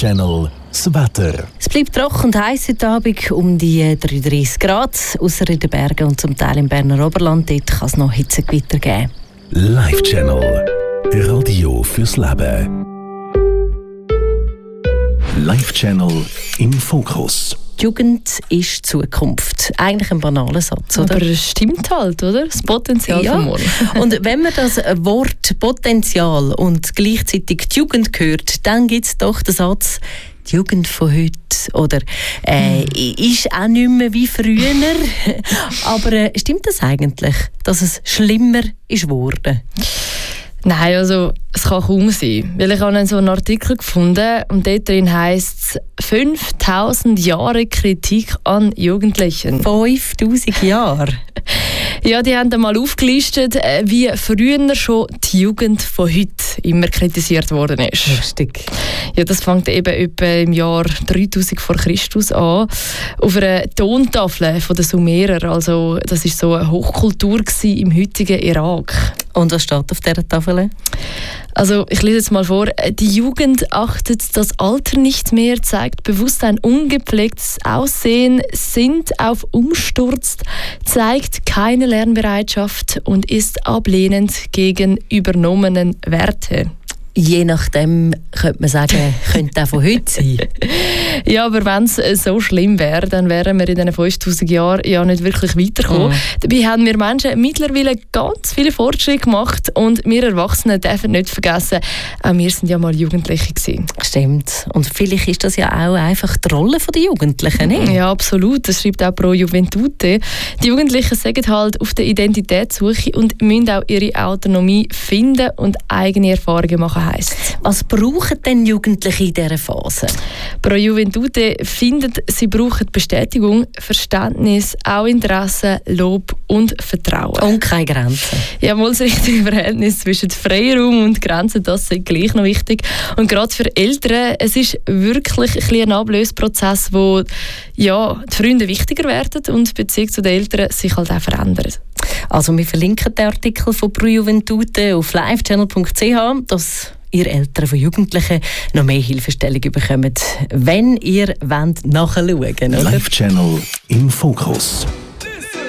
Live-Channel das Wetter. Es bleibt trocken und heiß heute Abend, um die 33 Grad. Ausser in den Bergen und zum Teil im Berner Oberland. Dort kann es noch Hitzegewitter geben. Live-Channel. Radio fürs Leben. Live-Channel im Fokus. Die Jugend ist Zukunft. Eigentlich ein banaler Satz, oder? Aber es stimmt halt, oder? Das Potenzial von morgen. Und wenn man das Wort Potenzial und gleichzeitig die Jugend hört, dann gibt es doch den Satz, die Jugend von heute oder ist auch nicht mehr wie früher. Aber stimmt das eigentlich, dass es schlimmer ist geworden? Nein, also es kann kaum sein. Weil ich habe so einen Artikel gefunden und dort drin heisst es 5000 Jahre Kritik an Jugendlichen. 5000 Jahre? Ja, die haben dann mal aufgelistet, wie früher schon die Jugend von heute immer kritisiert worden ist. Lustig. Ja, das fängt eben etwa im Jahr 3000 vor Christus an. Auf einer Tontafel der Sumerer. Also das war so eine Hochkultur im heutigen Irak. Und was steht auf dieser Tafel? Also ich lese jetzt mal vor. Die Jugend achtet das Alter nicht mehr, zeigt bewusst ein ungepflegtes Aussehen, sinnt auf Umsturz, zeigt keine Lernbereitschaft und ist ablehnend gegen übernommenen Werte. Je nachdem könnte man sagen, könnte auch von heute sein. Ja, aber wenn es so schlimm wäre, dann wären wir in diesen 5000 Jahren ja nicht wirklich weitergekommen. Dabei haben wir Menschen mittlerweile ganz viele Fortschritte gemacht und wir Erwachsenen dürfen nicht vergessen, auch wir sind ja mal Jugendliche gewesen. Stimmt. Und vielleicht ist das ja auch einfach die Rolle der Jugendlichen, nicht? Ja, absolut. Das schreibt auch Pro Juventute. Die Jugendlichen sagen halt auf der Identitätssuche und müssen auch ihre Autonomie finden und eigene Erfahrungen machen. Was brauchen denn Jugendliche in dieser Phase? Pro Juventute findet, sie brauchen Bestätigung, Verständnis, auch Interesse, Lob und Vertrauen. Und keine Grenzen. Ja, mal das richtige Verhältnis zwischen Freiraum und Grenzen, das ist gleich noch wichtig. Und gerade für Eltern, es ist wirklich ein Ablöseprozess, wo ja, die Freunde wichtiger werden und die Beziehung zu den Eltern sich halt auch verändert. Also wir verlinken den Artikel von Pro Juventute auf livechannel.ch, dass ihr Eltern von Jugendlichen noch mehr Hilfestellung bekommt, wenn ihr nachschauen wollt. Live-Channel im Fokus.